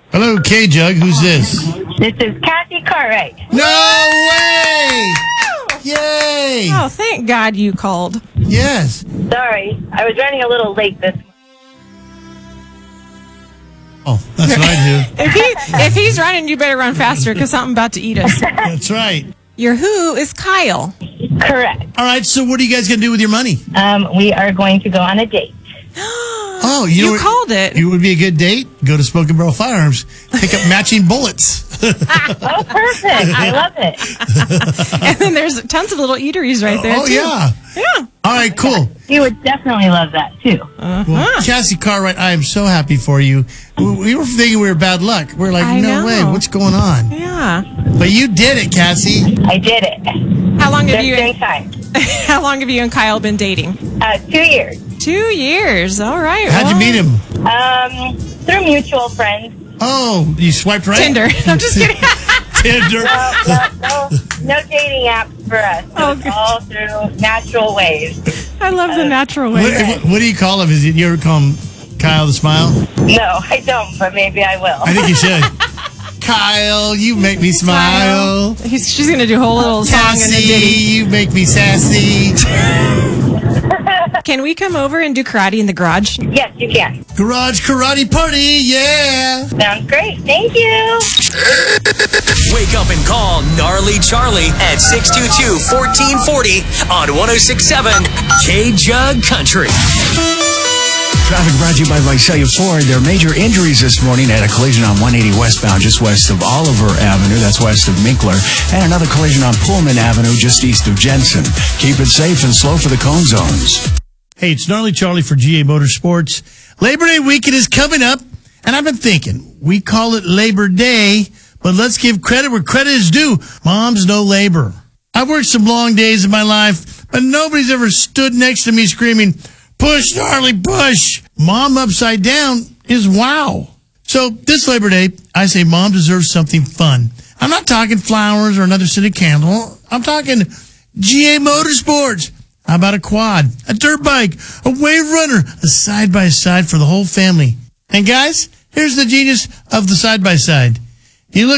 Hello, K-Jug. Who's this? This is Kathy Cartwright. No way! Yay! Oh, thank God you called. Yes. Sorry, I was running a little late this morning. Oh, that's what I do. If he's running, you better run faster because something's about to eat us. That's right. Your who is Kyle. Correct. All right, so what are you guys going to do with your money? We are going to go on a date. Oh, you know what- called it. It would be a good date. Go to Smoke and Barrel Firearms. Pick up matching bullets. Oh, perfect. I love it. And then there's tons of little eateries right there, Oh, too. yeah. Yeah. All right, cool. You would definitely love that, too. Well, Cassie Cartwright, I am so happy for you. We were thinking we were bad luck. We're like, I no know. way. What's going on? Yeah. But you did it, Cassie. I did it. How long have Just you in time. How long have you and Kyle been dating? 2 years. 2 years. All right. How'd you meet him? Through mutual friends. Oh, you swiped right? Tinder. I'm just kidding. Tinder. No dating apps for us. Oh, It's all through natural ways. I love the natural way. What do you call him? You ever call him Kyle the Smile? No, I don't, but maybe I will. I think you should. Kyle, you make me smile. She's going to do a whole little song and a Cassie, ditty. you make me sassy. Can we come over and do karate in the garage? Yes, you can. Garage karate party, yeah. Sounds great. Thank you. Wake up and call Gnarly Charlie at 622-1440 on 106.7 K-Jug Country. Traffic brought to you by Visalia Ford. There are major injuries this morning at a collision on 180 westbound, just west of Oliver Avenue. That's west of Minkler. And another collision on Pullman Avenue, just east of Jensen. Keep it safe and slow for the cone zones. Hey, it's Gnarly Charlie for GA Motorsports. Labor Day weekend is coming up, and I've been thinking, we call it Labor Day, but let's give credit where credit is due. Mom's no labor. I've worked some long days in my life, but nobody's ever stood next to me screaming, push, Gnarly, push. Mom upside down is wow. So this Labor Day, I say Mom deserves something fun. I'm not talking flowers or another scented candle. I'm talking GA Motorsports. How about a quad, a dirt bike, a wave runner, a side-by-side for the whole family? And guys, here's the genius of the side-by-side. You look